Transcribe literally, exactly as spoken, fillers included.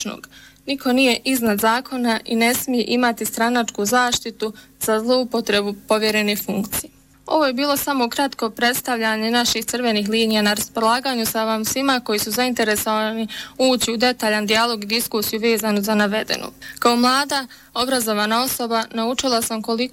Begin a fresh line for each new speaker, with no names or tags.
Niko nije iznad zakona i ne smije imati stranačku zaštitu za zloupotrebu povjerenih funkcija. Ovo je bilo samo kratko predstavljanje naših crvenih linija. Na raspolaganju sa vam svima koji su zainteresovani ući u detaljan dijalog i diskusiju vezanu za navedenu. Kao mlada, obrazovana osoba naučila sam koliko